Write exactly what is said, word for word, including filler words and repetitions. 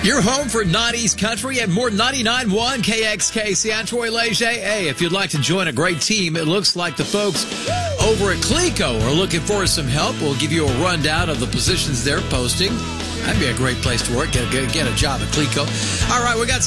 Your home for nineties country and more. Ninety-nine point one K X K C. I'm Troy Leger. Hey, if you'd like to join a great team, it looks like the folks over at Cleco are looking for some help. We'll give you a rundown of the positions they're posting. That'd be a great place to work. Get a, get a job at Cleco. All right, we got some